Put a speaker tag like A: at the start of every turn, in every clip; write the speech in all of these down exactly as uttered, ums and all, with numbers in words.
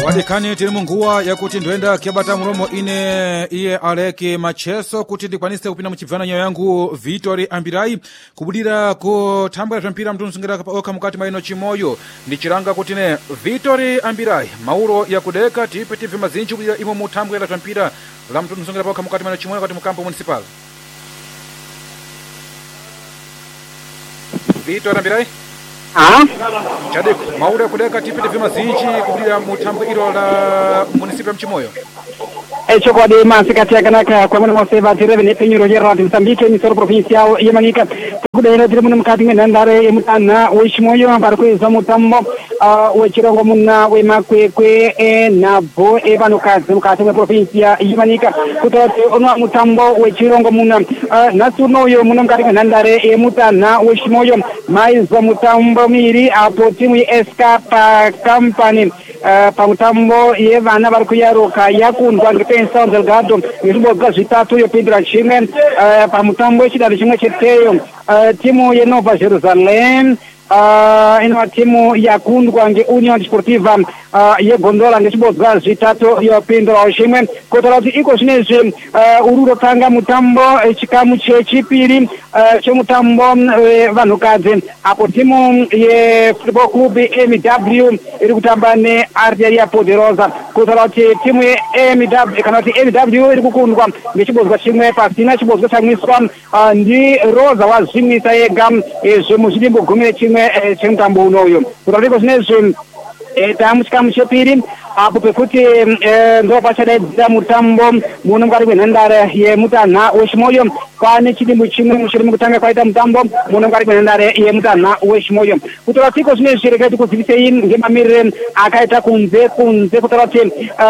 A: wadikani tiri munguwa yakuti ndoenda kiabata muromo ine iye aleke macheso kuti ndikwanise kupinda muchibvananyo yangu Victory Ambirai kubudira kutambwa mpira mtunsungira oka mukati maino chimoyo ndichiranga kuti ne Victory Ambirai mauro yakudeka tipe tipe mazinchi kubudira imo mutambwa la mpira la mtunsungira oka mukati maino chimoyo kati mukampo municipal. Victory Ambirai
B: Ah,
A: chade maura kudeka tipite vima zinchi kubudira mutambo ilo la municipal mchimoyo.
B: echo kwa de masikati kanaka kwa mwana moseva tireve ne penyuro jera de Mozambique ni soro provincial yemanika kudera dire mun mukati ngendare emutana wishimoyo barko zamutambo wechirongo munna we makwekwe e nabo evanukazi mukati me provincia yemanika kutote onwa mutambo wechirongo munna nasuno yo mun mukati ngendare emutana wishimoyo maizo mutambo miri apo timu Escapa Company pamutambo yevana vari kuyaruka yakundwa ngepensa Delgado ngezviboga zvitatu yopindura chimwe pamutambo wechidaro chimwe cheteyo timu yeNova Jerusalem Uh, ino timu yakundwa ngeUnion Sportiva uh, yeGondola ngechibodzwa zvitatu yopindura chimwe kotora kuti iko zvinezvi uh, ururo tanga mutambo chikamu chechipiri uh, chemutambo vanhukadzi apo timu yeFootball Club M W iri kutamba neArteria Poderosa kotora kuti timu yeM W kana kuti M W iri kukundwa ngechibodzwa chimwe pasina chibodzwa chamwiswa uh, ndi Rosa wazvimisa yega izvo muzvidimbo gumi nechimwe chemutambo unoyo kutoriko zvinezvi tamuchikamu chepiri apo pekuti ndo pachadaidza mutambo muno mukati mwenhandare yemutanha wechimoyo kwane chidimbo chimwe mushure mekutanga kwaita mutambo muno mukati mwenhandare yemutanha wechimoyo kutora tiko zvine zvireketi kuzivisei ngemamirire akaita kunze kunze kutora kuti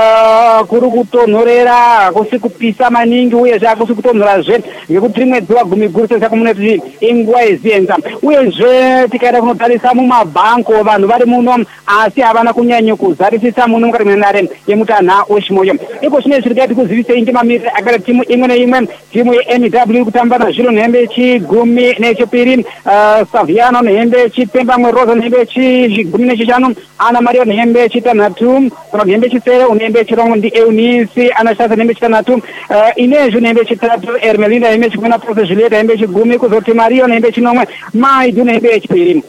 B: kuri kutonhorera hakusi kupisa maningi uyezve hakusi kutonhorazve ngekuti rimwe zuva gumi guru sezako munoti inguva yezienza uyezve tikaenda kunotarisa mumabhanko vanhu vari muno asi havana kunyanya kuzarisisa muno mukati mwenhandare yemutanha wechimoyo iko zvine zvireketi kuzivisei ngemamirire akaita timu imwe neimwe timu yeM W kutamba nazviro nhembe chigumi nechipiri Saviano nhembe chipemba mwe Rosa nhembe chigumi nechishanu Ana Maria nhembe chitanhatu kana nhembe chisere nhembe chirongo ndi Eunice Anashasa nhembe chitanhatu Inezvi nhembe chitatu Ermelinda nhembe chigumi na Prose Julieta nhembe chigumi kuzoti Mario nhembe chinomwe Maidu nhembe chipiri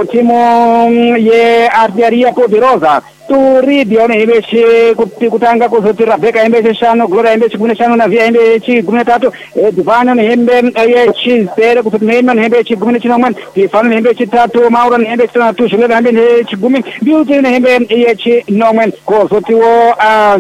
B: kutimu yeArteria Poderosa Turidio nhembe kutanga kuzoti Rebecca nhembe chishanu Gloria nhembe chigumi nechishanu Navia nhembe chigumi netatu Divana nhembe yechizere kuzoti Neymar nhembe chigumi nechinomwe Tifano nhembe chitatu Maura nhembe chitanhatu Julieta nhembe chigumi Beauty nhembe yechinomwe kozotiwo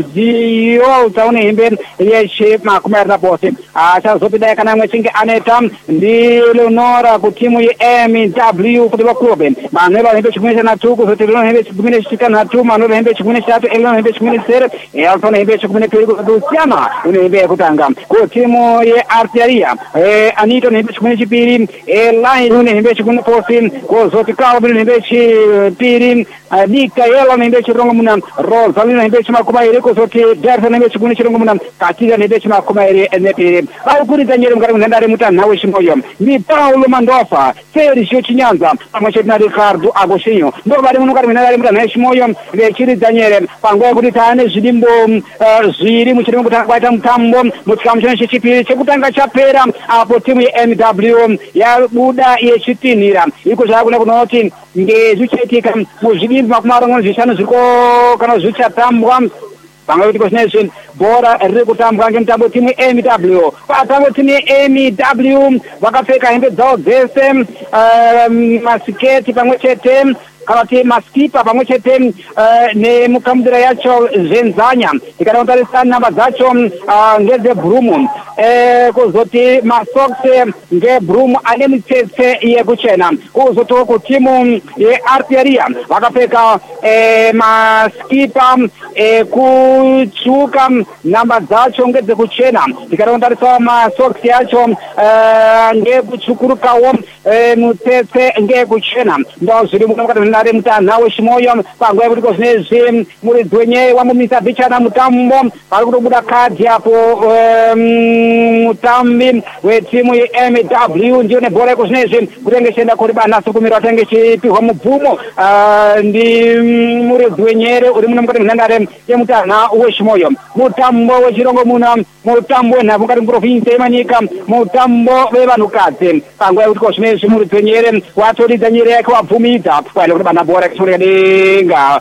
B: Ziolta nhembe yechimakumi ari nabose achazopinda kana amwe chinge aneta ndi Leonora kutimu yeM W Football Club Manuela nhembe chigumi nechanhatu kuzoti Leonora nhembe chigumi nechitanhatu Manuela nhembe chigumi nechitatu Elena nhembe chigumi nechisere Elton nhembe chigumi nepiri kuzoti Luciana nhembe yekutanga kutimu yeArteria Anito nhembe chigumi nechipiri Elaine nhembe chigumi nefosi kozoti Calvin nhembe chipiri Mikaela nhembe chirongo muna Rosalina nhembe chimakumi mairi kozoti Dersa nhembe chigumi nechirongo muna Katira nhembe chimakumi mairi nepiri vari kuridza nyere mukati mwenhandare mutanha wechimoyo ndi Paulo Mandofa Sergio Chinyanza pamwe chete naRicardo Agostinho ndo vari muno mukati mwenhandare mutanha wechimoyo vechiridza nyere panguva yekuti taane zvidimbo zviri muchiri mukutanga kwaita mutambo muchikamu chino chechipiri chekutanga chapera apo timu yeM W yabuda yechitinhira iko zvakuna kunoti ngezvichaitika muzvidimbo makumi marongo zvishanu zviriko kana zvichatambwa pamwe kuti kozvinezvi bhora riri kutambwa ngemutambo timu yeM W patambo timu yeM W vakapfeka hembe dzavo dzese masiketi pamwe chete kana kuti masikipa pamwe chete nemukamudira yacho zvenzanya tikada kutarisa nhamba dzacho ngedzebhurumu kuzoti masokisi ngebhurumu ane mitsetse yekuchena kuzotiwo kutimu yeArteria vakapfeka masikipa ekutsvuka nhamba dzacho ngedzekuchena tikada kutarisa masokisi yacho ngekutsvukurukawo mutsetse ngekuchena ndo zviri mukati nare mutana weshimoyo pangwe kuti kozvinezvi muridzi wenyewe wamumisa bichana mutambo pari kutobuda kadhi apo mutambi wetimu ye-M W ndiyo nebhora ikozvinezvi kutenge chienda kuri banaso kumira watenge chipihwa mubvumo ndi muridzi wenyere uri muno mukati munhandare yemutana weshimoyo mutambo wechirongo muna mutambo wenhabvu mukati muprovinsi yemanyika mutambo wevanhukadzi pangwe kuti kozvinezvi muridzi wenyere watolidza nyere yake wabvumidza waenda kuti bana bhora ichitoreka denga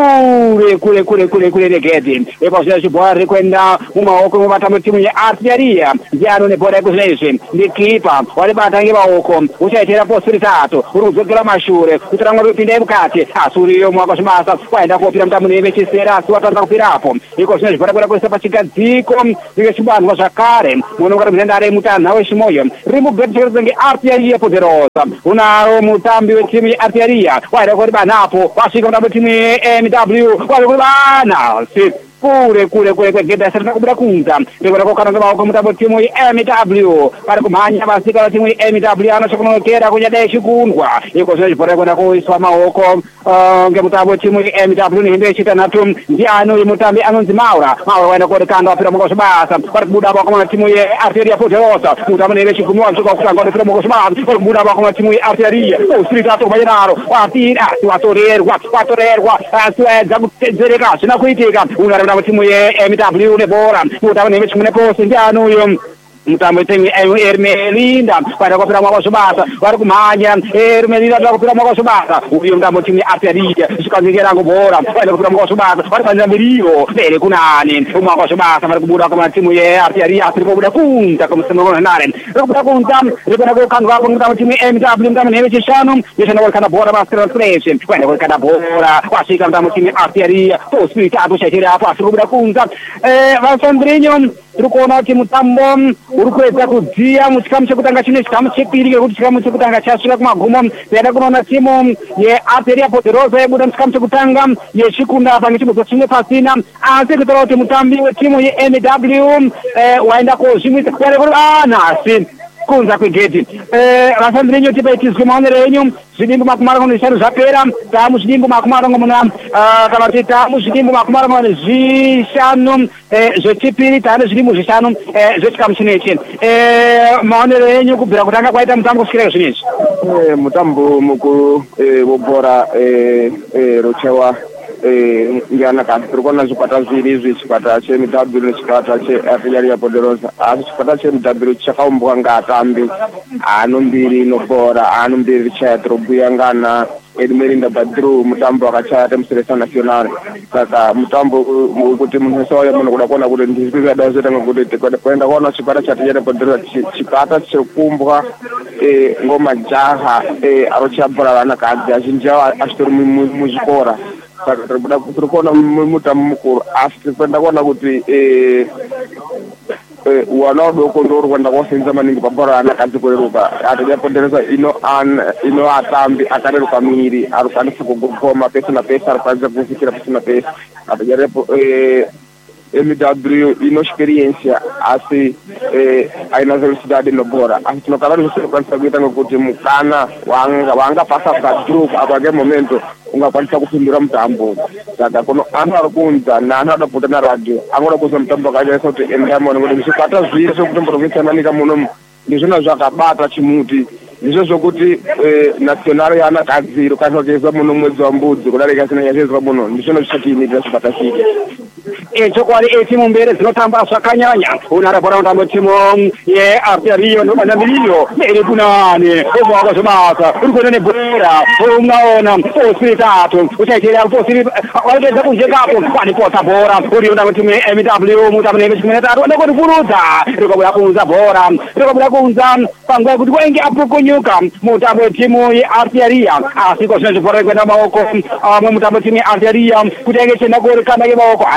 B: kure kure kure kure kure regedi epazvina zvibhora riri kuenda mumaoko muvatambo timu yeartilleria ndiano nebhora ekuzvinezvi ndikipa waribata ngevaoko uchaitira posi ritatu uri kudzokera mashure kuti ramwe ripindai mukati asi uriyo mwaka zvimasa waenda kuopira mutambo nevechisera asi watanga kupirapo iko zvino zvibhora kuenda kuisa pachigadziko rikechibanhwa zvakare muno mukati munhandare mutanha weshimoyo riri mugedzekeredza ngeartilleria poderosa unaro mutambi wetimu yeartilleria waenda kuti banapo wasvika mutambo timu ye-M W wari kuti bana kure kure kure kwegedha asati nakubuda kunza ndikuda kokana ngemaoko mutambo timu ye-M W pari kumhanya vasikana timu ye-M W anochokunokera kunyadai chikundwa iko zvino zvibhora kuenda kuiswa maoko ngemutambo timu ye-M W nehembe yechitanhatu ndiano yemutambi anonzi Maura Maura waenda koti kanda wapira muko zvibasa pari kubuda vakomana timu ye-Artilleria Poderosa mutambo nehembe yechigumi wasvika kutanga wapira muko zvibasa pari kubuda vakomana timu ye-Artilleria usiri tato kumanyenaro wapira asi watorerwa watorerwa asi waedza kutedzereka zvina kuitika ungarenda timu ye-M W nebhora mutambo nehembe chimwe neposi ndiano uyo mutambo wetimu Ermelinda waenda kupira mwaka zvibasa vari kumhanya Ermelinda vari kupira mwaka zvibasa uyo mutambo timu yeartilleria zvikanzikerango bhora waenda kupira mwaka zvibasa vari panzira mbiriwo mberi kunani mwaka zvibasa vari kubuda kama timu yeartilleria asi rikubuda kunza kumusimuronhanare riri kubuda kunza riri kuenda kukandwapo mutambo timu ye-M W mutambo nehembe chishanu yoshanda kulikanda bhora maskira fresh waenda kulikanda bhora wasvika mutambo timu yeartilleria posi itatu chachirapo asi riri kubuda kunza vasandrinyo tiri kuona kuti mutambo uri kuedza kudziya muchikamu chekutanga chine chikamu chepiri ngekuti chikamu chekutanga chasvika kumagumo taida kunoona timu yeartilleria poderosa yabuda muchikamu chekutanga yechikunda pange chibudzo chimwe pasina asi kutaura kuti mutambi wetimu ye-M W waenda kozvimwisa waida kuti anhasi kunza kwegedhi vasandrinyo tipai tizwe maonero enyu zvidimbu makumi marongo nezvishanu zvapera tamu zvidimbu makumi marongo muna kana kuti tamu zvidimbu makumi marongo nezvishanu zvechipiri taane zvidimbu zvishanu zvechikamu chinechi maonero enyu kubvira kutanga kwaita mutambo kusvikira zvinezvi
C: mutambo mukuru webhora rochewa ngeanakadzi tiri kuona zvikwata zviviri izvi chikwata che-M W nechikwata che-Artilleria Poderosa asi chikwata che-M W chakaumbwa ngaatambi ano mbiri inobhora ano mbiri richaya tirobhuya ngana Ermelinda Badru mutambo wakachaya temuselekta national saka mutambo kuti munhu wese wauya muno kuda kuona kuti ndizvikuda zvoita ngekuti kuenda kuona chikwata che-Artilleria Poderosa chikwata chekumbwa ngomajaha arochiyabhora vanakadzi azhinji avo achitori muzvikora saka tiri kuona mutambo mukuru asi tiri kuenda kuona kuti wana udoko ndo uri kuenda kosenza maningi pabhora anakadzi kureruka Artilleria Poderosa ino atambi akareruka miri arikwanisa kugogoma pese napese arikwanisa kufikira pese napese Artilleria M W ino experiência asi aina velocidade nobhora asi tinokala zvisikwanisa kuita ngekuti mukana wangapasa kukadruka apa ke momento ungakwanisa kupindura mutambo saka kuno anhu ari kunza naanhu ada kupota naradhiyo anoda kuza mutambo wakachaisa kuti endamona kuti zvikwata zviri zvekuti muprovinsi yemanika muno ndizvona zvakabata chimuti ndizvo zvokuti national yanakadzi rokashokeza muno mwedzi wambudzi kudarika sina yachezwa muno ndizvona zvichatiinitira zvikwata zviri
B: echokwadi etimu mbiri dzinotamba zvakanyanya unarabhora mutambo timu yeartilleria nobanamiriyo mberi kunani ovaka zvebasa uri kuenda nebhora unaona posi ritatu uchaitira posi waipedza kunjekapo wanipota bhora uri mutambo timu ye-M W mutambo nehembe chikumi netatu wanda kutifurudza rikabuda kunza bhora rikabuda kunza panguva yekuti kwainge apokonyuka mutambo wetimu yeartilleria asi kozvino zvibhora rikuenda maoko mwe mutambo timu yeartilleria kuti ainge chienda kurikanda ngemaoko ana chikunonoke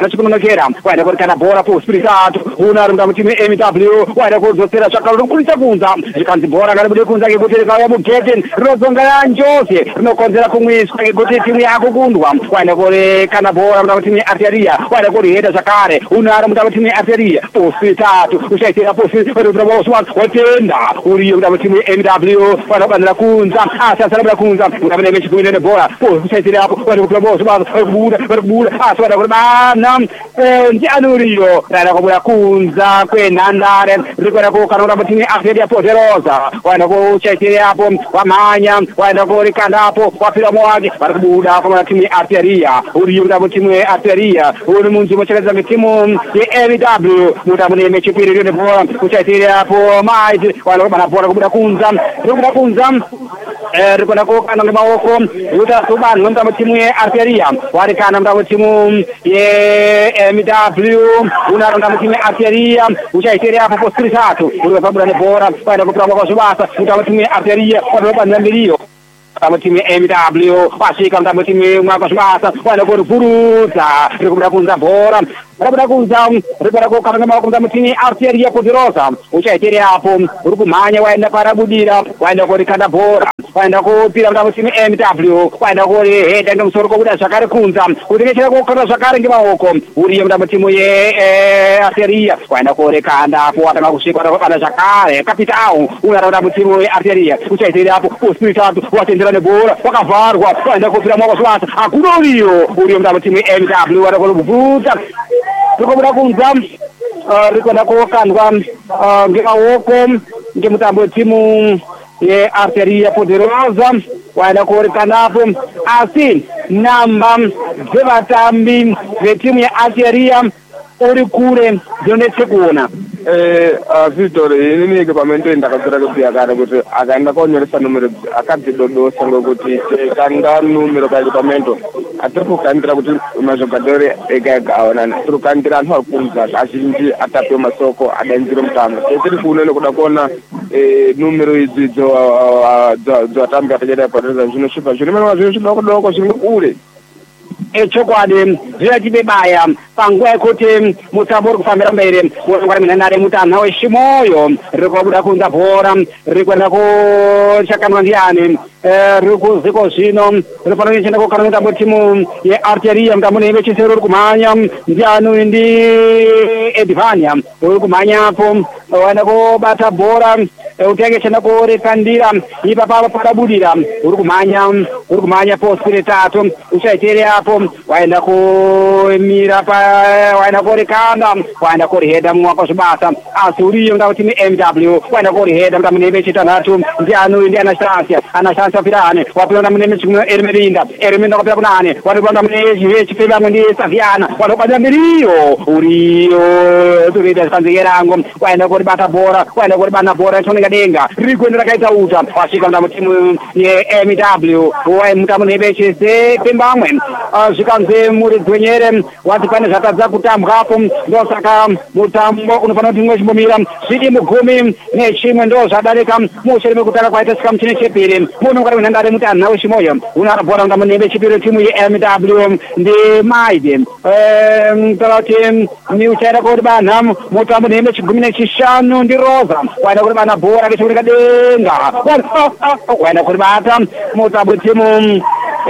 B: kudokera waenda kurikana bhora posibilitatu unaro mutambo timu M W waenda kudzosera zvakaro rokurisa kunza zvikanzi bhora ngaribude kunza ngekuti rikauya mugeten rinozonga yanjose rinokonzera kumwiswa ngekuti timu yako kundwa waenda kurekana bhora mutambo timu yearteria waenda kuriheda zvakare unaro mutambo timu yearteria posibilitatu ushaitira posibilitatu watenda uriyo mutambo timu M W waenda kubanira kunza asi asarabira kunza mutambo nemechikuine nebhora ushaitirapo waenda kupira bose varikubuda varikubuda asi waenda kuribana ndiani uriyo raenda kubura kunza kwenhandare rikuenda kukana mutambo timu yearteria poterosa waenda kuchaitirapo wamhanya waenda kurikandapo wapiramo wake varikubuda pamana timu yearteria uriyo mutambo timu yearteria uri munzvimbo chakadzira mitimu yeM W mutambo nemechipiri rio nebhora uchaitirapo maiti waenda kubana bhora kubuda kunza rikubuda kunza rikuenda kukana nemaoko utasubanwe mutambo timu yearteria warikana mutambo timu yeM W unaro mutambo timu yearteria uchaitirapo posibilitatu urikupabuda nebhora waenda kupira mwakazvibasa mutambo timu yearteria wanobanira mbiriyo mutambo timu yeM W wasvika mutambo timu mwakazvibasa waenda kurivhurudza rikubuda kunza bhora rabuda kunza rikuenda kukana nemaoko mutambo timu yearteria poderosa uchaitirapo uri kumhanya waenda parabudira waenda kurikanda bhora waenda kupira mutambo timu M W waenda kurihedha ngemusoro kobuda zvakare kunza kuti nechera kukanda zvakare ngemaoko uriyo mutambo timu yearteria waenda kurekandapo watanga kusvika watakabana zvakare kapitawo unaro mutambo timu yearteria uchaitirapo posibilitatu watendera nebhora wakavharwa waenda kupira mwakazvibasa hakuna uriyo uriyo mutambo timu yeM W waenda kuribvudza rikubuda kunza rikuenda kokandwa ngemaoko ngemutambo timu yearteria poderosa waenda kurikanapo asi namba dzevatambi vetimu yearteria uri kure dzonetse kuona
C: Victor inini equipamento ndakadzira kuziya kare kuti akaenda konyoresa numero akadzidodosa ngokuti kanda numero ka equipamento atiri kukandira kuti mazvogadori ega ega aonana tiri kukandira anhu akunza azhinji atape masoko adanzire mutambo tiri kuno nekuda kuona numero idzi dzoatambi atachada padereza zvinoshupa zvirimana zvinoshupa doko zviri kure echokwadi zvinachibebaya panguva yekuti mutambo uri kufambira mberi unongwara minhandare mutanha weshimoyo riri kubuda kunza bhora riri kuenda kuchakanwa ndiani riri kuziko zvino rinofanira kuchienda kukana mutambo timu yearteria mutambo neimbe chisero uri kumhanya ndiani ndi edvania uri kumhanyapo waenda kubata bhora utenge chenda kurekandira ipapa pakabudira uri kumhanya uri kumhanya posi retatu uchaitirapo waenda kumira pa waenda kurekanda waenda kurihedha mwakazvibasa asi uriyo mutambo timu M W waenda kurihedha mutambo neimbe chitanhatu ndiani ndi Anastasia Anastasia wapirane wapira mutambo neimbe chimwe Ermelinda Ermelinda wapira kunane wapira mutambo nechipiri amwe ndi Saviana wanobatira mbiriyo uriyo turida zikanzekerango waenda kuribata bhora waenda kuribana bhora tonenga denga riri kuenda rakaita uta wasvika mutambo timu yeM W mutambo neimbe chese pembamwe zvikanzi muri gwenyere wati pane zvakadza kutambwapo ndosaka mutambo unofanira kuti mwe chimbomira zvidi mugumi nechimwe ndo zvadarika mushure mekutanga kwaita chikamu chine chepiri munongwara munhandare mutanha weshimoyo unaro bhora mutambo neimbe chipiri timu yeM W ndi maide tara kuti ni uchaenda kuti banha mutambo neimbe chigumi nechishanu ndi rosa waenda kuti bana bhora kechikurika denga waenda kuti bata mutambo timu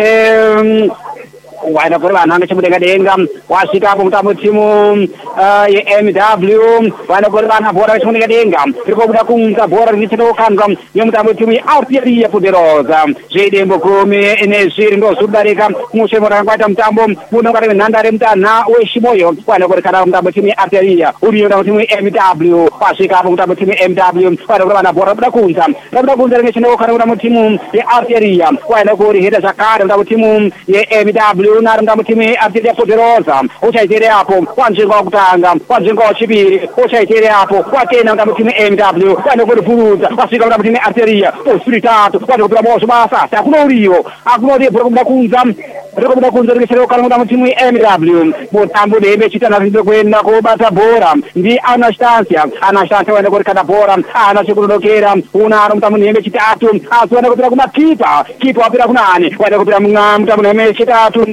C: waenda kuri vanhu vangechimudenga denga wasvikapo mutambo timu yeM W waenda kuri vana bhora vechimudenga denga riri kubuda kunza bhora rinechenda kukandwa nemutambo timu yearteria poderosa zvedembo gumi nezviri ndo zvikudarika mushure motanga kwaita mutambo unongwara wenhandare mutanha weshimoyo waenda kurikana mutambo timu yearteria uriyo mutambo timu yeM W wasvikapo mutambo timu yeM W waenda kuri vana bhora rabuda kunza rabuda kunza rinechenda kukandwa mutambo timu yearteria waenda kurihedha zvakare mutambo timu yeM W unaro mutambo timu yearteria poderosa uchaitirapo wanzvingwa wakutanga wanzvingwa wachipiri uchaitirapo watenda mutambo timu yeM W waenda kurivhurudza wasvika mutambo timu yearteria posibilitatu waenda kupira mwakazvibasa asi hakuna uriyo hakuna uriyo bhora kubuda kunza riri kubuda kunza rinechera kukana mutambo timu yeM W mutambo neimbe chitanhatu inde kuenda kubata bhora ndi Anastasia Anastasia waenda kurikanda bhora ana chekudodokera unaro mutambo neimbe chitatu asi waenda kupira kumakipa kipa wapira kunani waenda kupira mutambo neimbe chitatu ndi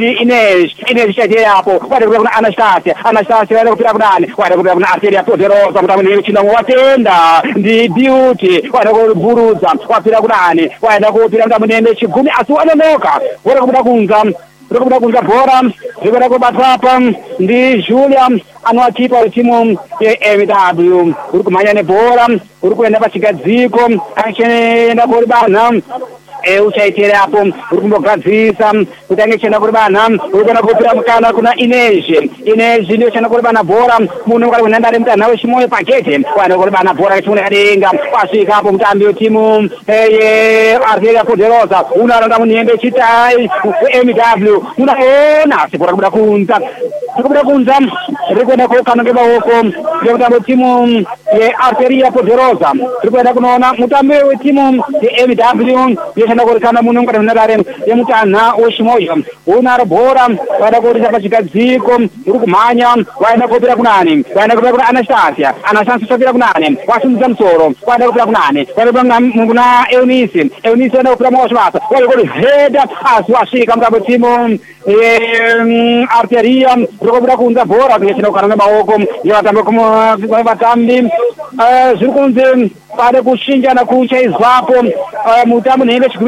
B: ndi Ines Ines chaite hapo kwenda kuna Anastasia Anastasia wale kupira kunani kwenda kupira kuna Arteria Poderosa mtamu ni chinango watenda ndi Beauty kwenda kuburuza wapira kunani kwenda kupira mtamu ni chigumi asiwanonoka wale kupira kunza Rikubuda kunza bora, rikubuda kubatapa, ndi Julia, anuachipa timu ya M W. Urukumanya ne bora, urukuenda pachigadziko, kanchenda kuribana. E uchaitere hapo urukumbogadzisa kutange chenda kurbana urukona kupira mukana kuna Ines Ines ndio chenda kurbana bora munhu kwali kunandare mutana wechimoyo pakete kwana kurbana bora chimune kadenga pasvika hapo mutambi wetimu ye Arteria Poderosa unaranga muniende chitai M W unaona sipora kubuda kunza kubuda kunza rikwenda kokana ngebaoko ngemutambi wetimu ye Arteria Poderosa rikwenda kunoona mutambi wetimu ye M W yechanda kurikana munhu kwali kunandare yemutana wechimoyo unaro bora kwenda kurisa pachigadziko urukumhanya waenda kopira kunani waenda kopira kuna Anastasia Anastasia kopira kunani wasimudza musoro waenda kopira kunani waenda kuna Eunice Eunice waenda kopira mawashmasa waenda kuri heda asi wasvika mutambo timu Arteria rokopira kunza bhora kuyechenda kukana nemaoko yevatambi vatambi zviri kunze pade kushinjana kuchaizwapo mutambo nehembe